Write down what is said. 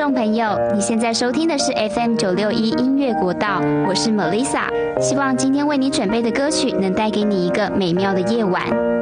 众朋友，你现在收听的是 FM961音乐国道，我是 Melissa， 希望今天为你准备的歌曲能带给你一个美妙的夜晚。